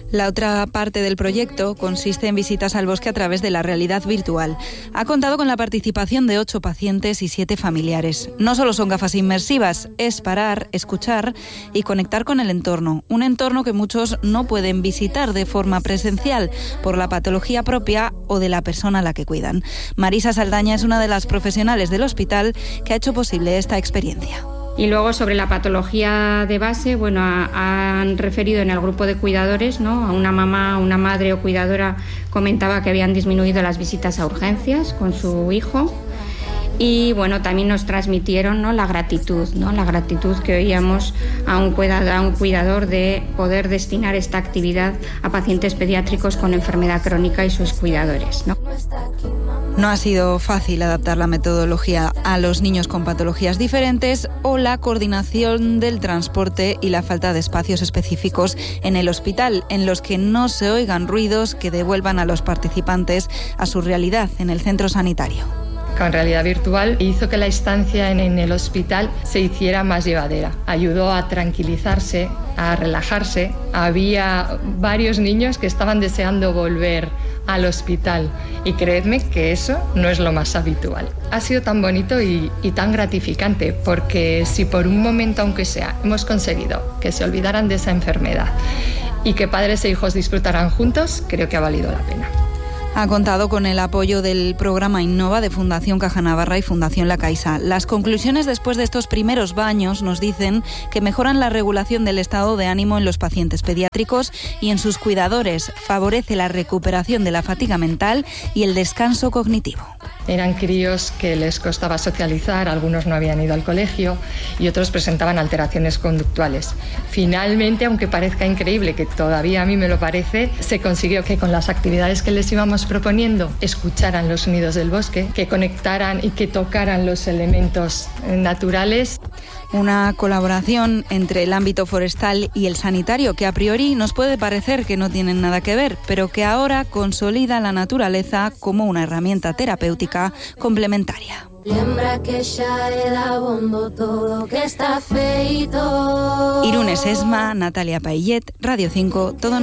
La otra parte del proyecto consiste en visitas al bosque a través de la realidad virtual. Ha contado con la participación de 8 pacientes y 7 familiares. No solo son gafas inmersivas, es parar, escuchar y conectar con el entorno. Un entorno que muchos no pueden visitar de forma presencial por la patología propia o de la persona a la que cuidan. Marisa Saldaña es una de las profesionales del hospital que ha hecho posible esta experiencia. Y luego sobre la patología de base, bueno, han referido en el grupo de cuidadores, ¿no? A una mamá, una madre o cuidadora comentaba que habían disminuido las visitas a urgencias con su hijo. Y bueno, también nos transmitieron, ¿no?, la gratitud que oíamos a un cuidador de poder destinar esta actividad a pacientes pediátricos con enfermedad crónica y sus cuidadores, ¿no? No ha sido fácil adaptar la metodología a los niños con patologías diferentes o la coordinación del transporte y la falta de espacios específicos en el hospital, en los que no se oigan ruidos que devuelvan a los participantes a su realidad en el centro sanitario. Con realidad virtual hizo que la estancia en el hospital se hiciera más llevadera. Ayudó a tranquilizarse, a relajarse. Había varios niños que estaban deseando volver al hospital y creedme que eso no es lo más habitual. Ha sido tan bonito y tan gratificante porque si por un momento, aunque sea, hemos conseguido que se olvidaran de esa enfermedad y que padres e hijos disfrutaran juntos, creo que ha valido la pena. Ha contado con el apoyo del programa Innova de Fundación Caja Navarra y Fundación La Caixa. Las conclusiones después de estos primeros baños nos dicen que mejoran la regulación del estado de ánimo en los pacientes pediátricos y en sus cuidadores. Favorece la recuperación de la fatiga mental y el descanso cognitivo. Eran críos que les costaba socializar, algunos no habían ido al colegio y otros presentaban alteraciones conductuales. Finalmente, aunque parezca increíble, que todavía a mí me lo parece, se consiguió que con las actividades que les íbamos proponiendo escucharan los sonidos del bosque, que conectaran y que tocaran los elementos naturales. Una colaboración entre el ámbito forestal y el sanitario que a priori nos puede parecer que no tienen nada que ver, pero que ahora consolida la naturaleza como una herramienta terapéutica complementaria. Irune Sesma, Natalia Paillet, Radio 5, todo